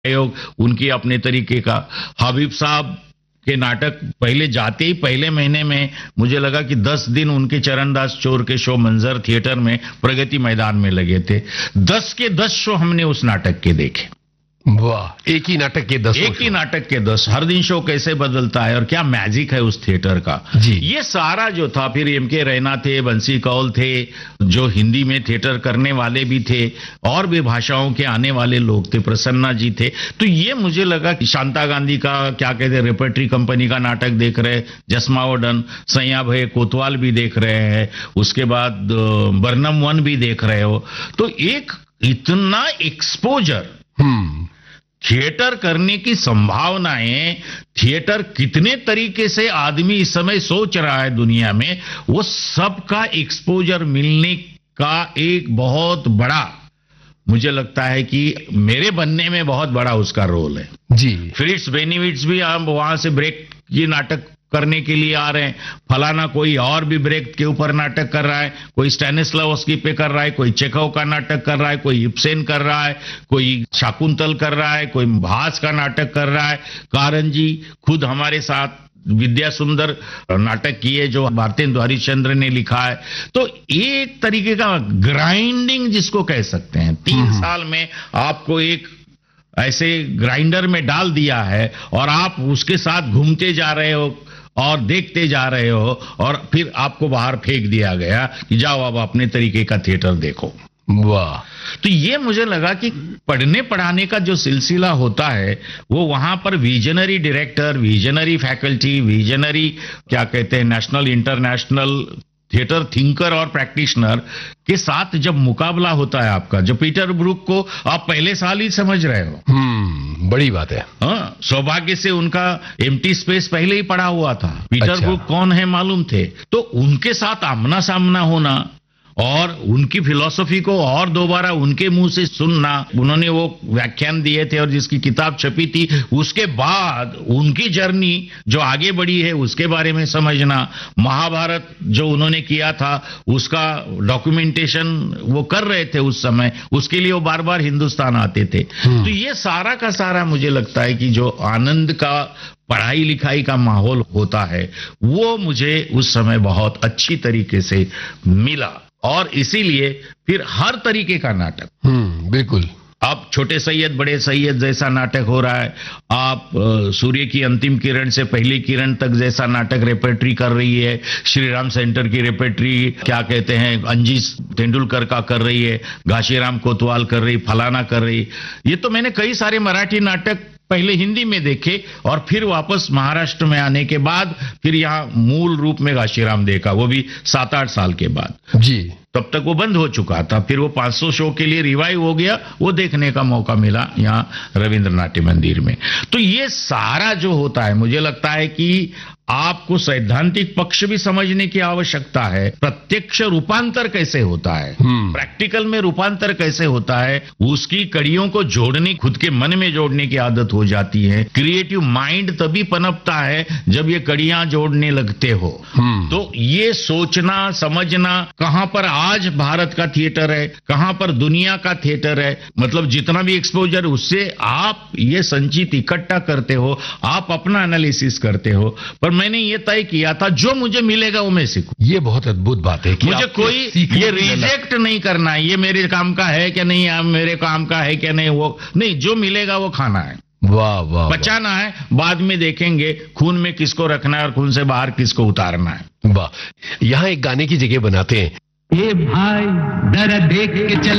आयोग उनकी अपने तरीके का। हबीब साहब के नाटक पहले जाते ही पहले महीने में मुझे लगा कि 10 दिन उनके चरणदास चोर के शो मंजर थिएटर में प्रगति मैदान में लगे थे। 10 के 10 शो हमने उस नाटक के देखे। वाह, एक ही नाटक के 10 एक ही नाटक के 10। हर दिन शो कैसे बदलता है और क्या मैजिक है उस थिएटर का जी। ये सारा जो था, फिर एम.के. रैना थे, बंसी कौल थे, जो हिंदी में थिएटर करने वाले भी थे और भी भाषाओं के आने वाले लोग थे, प्रसन्ना जी थे। तो ये मुझे लगा कि शांता गांधी का क्या कहते हैं रेपर्टरी कंपनी का नाटक देख रहे, जसमावडन, सैया भय कोतवाल भी देख रहे हैं, उसके बाद बर्नम वन भी देख रहे हो। तो एक इतना एक्सपोजर, थिएटर करने की संभावनाएं, थिएटर कितने तरीके से आदमी इस समय सोच रहा है दुनिया में, वो सब का एक्सपोजर मिलने का एक बहुत बड़ा, मुझे लगता है कि मेरे बनने में बहुत बड़ा उसका रोल है जी। फ्रिट्स बेनिविट्स भी हम वहां से ब्रेक ये नाटक करने के लिए आ रहे हैं, फलाना कोई और भी ब्रेक के ऊपर नाटक कर रहा है, कोई स्टैनिस्लावस्की पे कर रहा है, कोई चेखव का नाटक कर रहा है, कोई इब्सेन कर रहा है, कोई शाकुंतल कर रहा है, कोई भास का नाटक कर रहा है। कारंजी खुद हमारे साथ विद्या सुंदर नाटक किए जो भारतेंदु हरिश्चंद्र ने लिखा है। तो एक तरीके का ग्राइंडिंग जिसको कह सकते हैं, 3 साल में आपको एक ऐसे ग्राइंडर में डाल दिया है और आप उसके साथ घूमते जा रहे हो और देखते जा रहे हो और फिर आपको बाहर फेंक दिया गया कि जाओ अब अपने तरीके का थिएटर देखो। वाह। तो ये मुझे लगा कि पढ़ने पढ़ाने का जो सिलसिला होता है वो वहां पर visionary director, visionary faculty, visionary क्या कहते हैं नेशनल इंटरनेशनल थिएटर थिंकर और प्रैक्टिशनर के साथ जब मुकाबला होता है आपका, जो पीटर ब्रूक को आप पहले साल ही समझ रहे हो, बड़ी बात है। हाँ, सौभाग्य से उनका एम्प्टी स्पेस पहले ही पड़ा हुआ था। पीटर ब्रूक कौन है मालूम थे, तो उनके साथ आमना सामना होना और उनकी फिलॉसफी को और दोबारा उनके मुंह से सुनना, उन्होंने वो व्याख्यान दिए थे और जिसकी किताब छपी थी, उसके बाद उनकी जर्नी जो आगे बढ़ी है उसके बारे में समझना, महाभारत जो उन्होंने किया था उसका डॉक्यूमेंटेशन वो कर रहे थे उस समय, उसके लिए वो बार बार हिंदुस्तान आते थे। तो ये सारा का सारा मुझे लगता है कि जो आनंद का पढ़ाई लिखाई का माहौल होता है वो मुझे उस समय बहुत अच्छी तरीके से मिला और इसीलिए फिर हर तरीके का नाटक, बिल्कुल, अब छोटे सैयद बड़े सैयद जैसा नाटक हो रहा है, आप सूर्य की अंतिम किरण से पहली किरण तक जैसा नाटक रेपर्टरी कर रही है, श्री राम सेंटर की रेपर्टरी क्या कहते हैं अंजी तेंदुलकर का कर रही है, घाशीराम कोतवाल कर रही, फलाना कर रही। ये तो मैंने कई सारे मराठी नाटक पहले हिंदी में देखे और फिर वापस महाराष्ट्र में आने के बाद फिर यहाँ मूल रूप में घाशीराम देखा, वो भी 7-8 साल के बाद जी। तब तक वो बंद हो चुका था, फिर वो 500 शो के लिए रिवाइव हो गया, वो देखने का मौका मिला यहाँ रविंद्र नाट्य मंदिर में। तो ये सारा जो होता है मुझे लगता है कि आपको सैद्धांतिक पक्ष भी समझने की आवश्यकता है, प्रत्यक्ष रूपांतर कैसे होता है, प्रैक्टिकल में रूपांतर कैसे होता है, उसकी कड़ियों को जोड़ने, खुद के मन में जोड़ने की आदत हो जाती है। क्रिएटिव माइंड तभी पनपता है जब ये कड़ियां जोड़ने लगते हो। तो ये सोचना समझना कहां पर आज भारत का थिएटर है, कहां पर दुनिया का थिएटर है, मतलब जितना भी एक्सपोजर उससे आप ये संचित इकट्ठा करते हो, आप अपना एनालिसिस करते हो। पर मैंने ये तय किया था जो मुझे मिलेगा वो मैं सीखूं। ये बहुत अद्भुत बात है कि मुझे कोई ये रिजेक्ट नहीं करना है, ये मेरे काम का है क्या नहीं, मेरे काम का है क्या नहीं, वो नहीं, जो मिलेगा वो खाना है। वाह वाह, बचाना है, बाद में देखेंगे खून में किसको रखना है और खून से बाहर किसको उतारना है। वाह। यहाँ एक गाने की जगह बनाते हैं, ये भाई जरा देख के चल